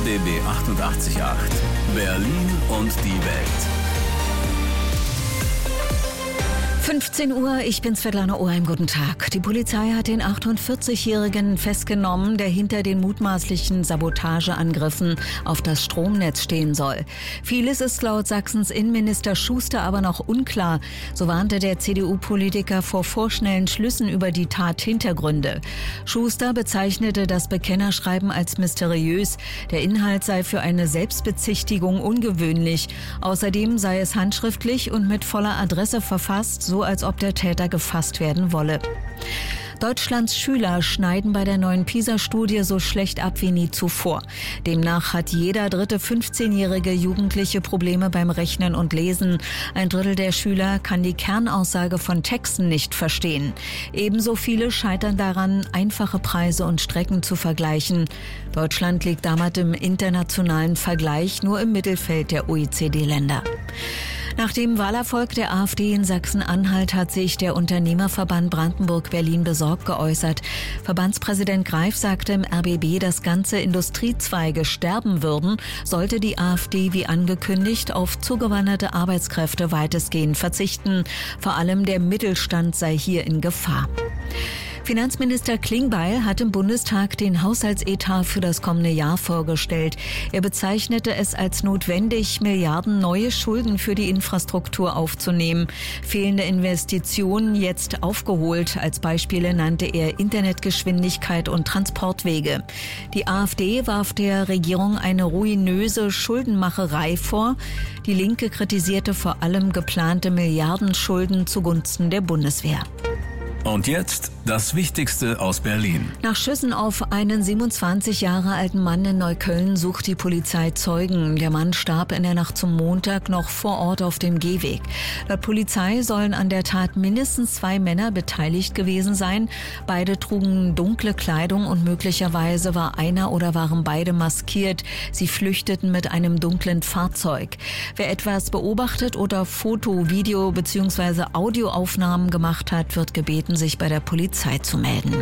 RBB 88.8 Berlin und die Welt. 15 Uhr, ich bin Svetlana Oheim, guten Tag. Die Polizei hat den 48-Jährigen festgenommen, der hinter den mutmaßlichen Sabotageangriffen auf das Stromnetz stehen soll. Vieles ist laut Sachsens Innenminister Schuster aber noch unklar. So warnte der CDU-Politiker vor vorschnellen Schlüssen über die Tathintergründe. Schuster bezeichnete das Bekennerschreiben als mysteriös. Der Inhalt sei für eine Selbstbezichtigung ungewöhnlich. Außerdem sei es handschriftlich und mit voller Adresse verfasst, so als ob der Täter gefasst werden wolle. Deutschlands Schüler schneiden bei der neuen PISA-Studie so schlecht ab wie nie zuvor. Demnach hat jeder dritte 15-jährige Jugendliche Probleme beim Rechnen und Lesen. Ein Drittel der Schüler kann die Kernaussage von Texten nicht verstehen. Ebenso viele scheitern daran, einfache Preise und Strecken zu vergleichen. Deutschland liegt damit im internationalen Vergleich nur im Mittelfeld der OECD-Länder. Nach dem Wahlerfolg der AfD in Sachsen-Anhalt hat sich der Unternehmerverband Brandenburg-Berlin besorgt geäußert. Verbandspräsident Greif sagte im RBB, dass ganze Industriezweige sterben würden, sollte die AfD wie angekündigt auf zugewanderte Arbeitskräfte weitestgehend verzichten. Vor allem der Mittelstand sei hier in Gefahr. Finanzminister Klingbeil hat im Bundestag den Haushaltsetat für das kommende Jahr vorgestellt. Er bezeichnete es als notwendig, Milliarden neue Schulden für die Infrastruktur aufzunehmen. Fehlende Investitionen jetzt aufgeholt. Als Beispiele nannte er Internetgeschwindigkeit und Transportwege. Die AfD warf der Regierung eine ruinöse Schuldenmacherei vor. Die Linke kritisierte vor allem geplante Milliardenschulden zugunsten der Bundeswehr. Und jetzt das Wichtigste aus Berlin. Nach Schüssen auf einen 27 Jahre alten Mann in Neukölln sucht die Polizei Zeugen. Der Mann starb in der Nacht zum Montag noch vor Ort auf dem Gehweg. Laut Polizei sollen an der Tat mindestens 2 Männer beteiligt gewesen sein. Beide trugen dunkle Kleidung und möglicherweise war einer oder waren beide maskiert. Sie flüchteten mit einem dunklen Fahrzeug. Wer etwas beobachtet oder Foto-, Video- bzw. Audioaufnahmen gemacht hat, wird gebeten, sich bei der Polizei zu melden.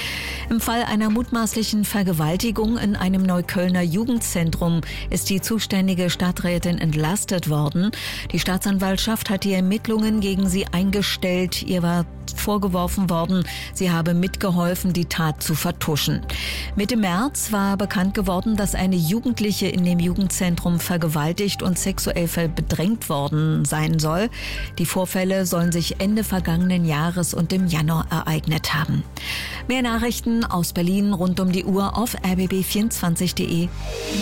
Im Fall einer mutmaßlichen Vergewaltigung in einem Neuköllner Jugendzentrum ist die zuständige Stadträtin entlastet worden. Die Staatsanwaltschaft hat die Ermittlungen gegen sie eingestellt. Ihr war vorgeworfen worden, sie habe mitgeholfen, die Tat zu vertuschen. Mitte März war bekannt geworden, dass eine Jugendliche in dem Jugendzentrum vergewaltigt und sexuell bedrängt worden sein soll. Die Vorfälle sollen sich Ende vergangenen Jahres und im Januar ereignet haben. Mehr Nachrichten aus Berlin rund um die Uhr auf rbb24.de.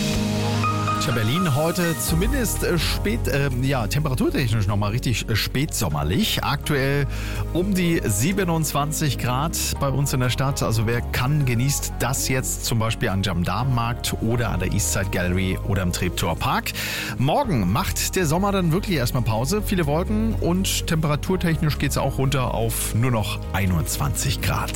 Berlin heute zumindest temperaturtechnisch nochmal richtig spätsommerlich. Aktuell um die 27 Grad bei uns in der Stadt. Also wer kann, genießt das jetzt zum Beispiel am Gendarmenmarkt oder an der Eastside Gallery oder im Treptower Park. Morgen macht der Sommer dann wirklich erstmal Pause. Viele Wolken und temperaturtechnisch geht es auch runter auf nur noch 21 Grad.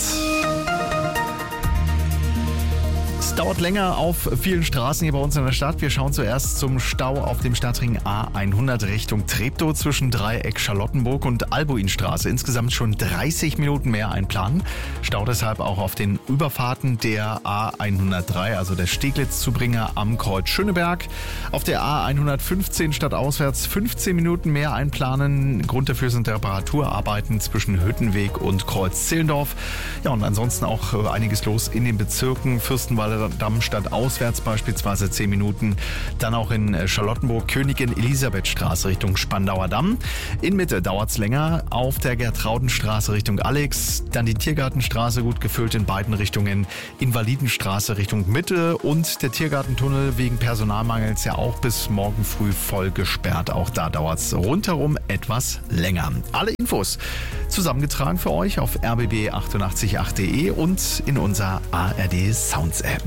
Es dauert länger auf vielen Straßen hier bei uns in der Stadt. Wir schauen zuerst zum Stau auf dem Stadtring A100 Richtung Treptow zwischen Dreieck Charlottenburg und Albuinstraße. Insgesamt schon 30 Minuten mehr einplanen. Stau deshalb auch auf den Überfahrten der A103, also der Steglitz-Zubringer am Kreuz Schöneberg. Auf der A115 stadtauswärts 15 Minuten mehr einplanen. Grund dafür sind Reparaturarbeiten zwischen Hüttenweg und Kreuz Zehlendorf. Ja, und ansonsten auch einiges los in den Bezirken Fürstenwalder Damm stadtauswärts beispielsweise 10 Minuten. Dann auch in Charlottenburg Königin-Elisabeth-Straße Richtung Spandauer Damm. In Mitte dauert es länger auf der Gertraudenstraße Richtung Alex. Dann die Tiergartenstraße gut gefüllt in beiden Richtungen. Invalidenstraße Richtung Mitte und der Tiergartentunnel wegen Personalmangels ja auch bis morgen früh voll gesperrt. Auch da dauert es rundherum etwas länger. Alle Infos zusammengetragen für euch auf rbb888.de und in unserer ARD Sounds App.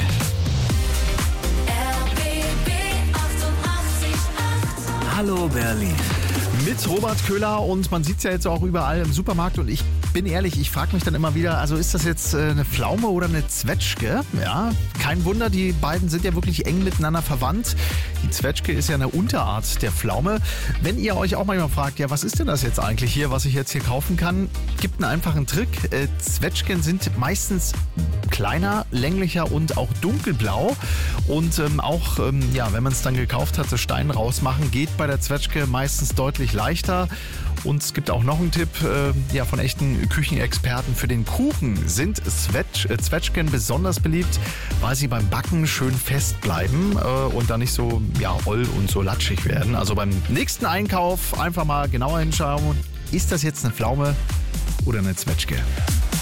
Hallo Berlin. Mit Robert Köhler und man sieht es ja jetzt auch überall im Supermarkt und ich bin ehrlich, ich frage mich dann immer wieder, also ist das jetzt eine Pflaume oder eine Zwetschge? Ja, kein Wunder, die beiden sind ja wirklich eng miteinander verwandt. Die Zwetschge ist ja eine Unterart der Pflaume. Wenn ihr euch auch manchmal fragt, ja, was ist denn das jetzt eigentlich hier, was ich jetzt hier kaufen kann, gibt einen einfachen Trick. Zwetschgen sind meistens kleiner, länglicher und auch dunkelblau. Und wenn man es dann gekauft hat, so Stein rausmachen, geht bei der Zwetschge meistens deutlich leichter. Und es gibt auch noch einen Tipp von echten Küchenexperten. Für den Kuchen sind Zwetschgen besonders beliebt, weil sie beim Backen schön fest bleiben und dann nicht so oll und so latschig werden. Also beim nächsten Einkauf einfach mal genauer hinschauen. Ist das jetzt eine Pflaume oder eine Zwetschge?